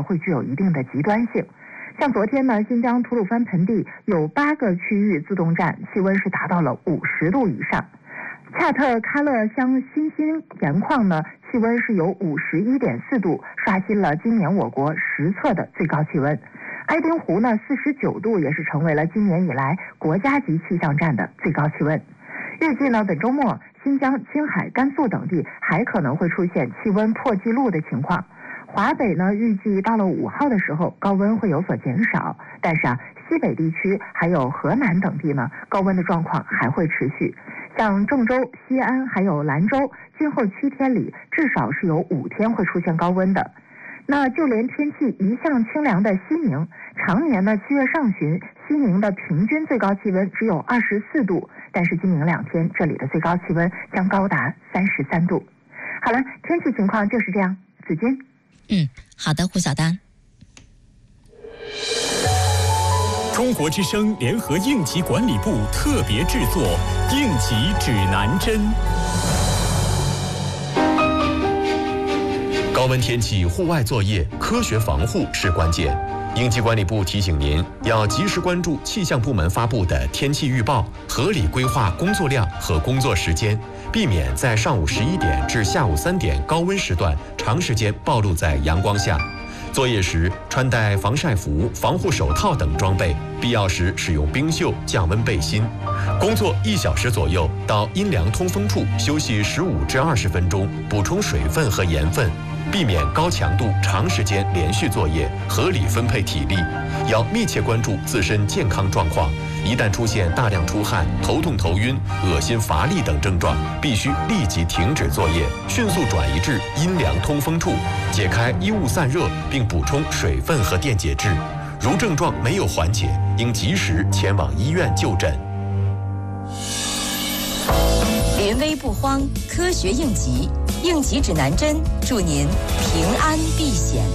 呢会具有一定的极端性。像昨天呢，新疆吐鲁番盆地有8个区域自动站气温是达到了50度以上。恰特喀勒乡新兴盐矿呢，气温是有51.4度，刷新了今年我国实测的最高气温。哀丁湖呢49度，也是成为了今年以来国家级气象站的最高气温。预计呢，本周末新疆、青海、甘肃等地还可能会出现气温破纪录的情况。华北呢，预计到了5号的时候，高温会有所减少，但是西北地区还有河南等地呢，高温的状况还会持续。像郑州、西安还有兰州，今后7天里至少是有5天会出现高温的。那就连天气一向清凉的西宁，常年呢7月上旬，西宁的平均最高气温只有24度，但是今明2天这里的最高气温将高达33度。好了，天气情况就是这样。子君。 好的，胡晓丹。 中国之声联合应急管理部特别制作《应急指南针》。 高温天气户外作业，科学防护是关键。应急管理部提醒您，要及时关注气象部门发布的天气预报，合理规划工作量和工作时间，避免在上午11点至下午3点高温时段长时间暴露在阳光下。作业时穿戴防晒服、防护手套等装备，必要时使用冰袖、降温背心。工作1小时左右，到阴凉通风处休息15至20分钟，补充水分和盐分。避免高强度长时间连续作业，合理分配体力，要密切关注自身健康状况。一旦出现大量出汗、头痛头晕、恶心乏力等症状，必须立即停止作业，迅速转移至阴凉通风处，解开衣物散热，并补充水分和电解质。如症状没有缓解，应及时前往医院就诊。 临危不慌，科学应急，应急指南针，祝您平安避险。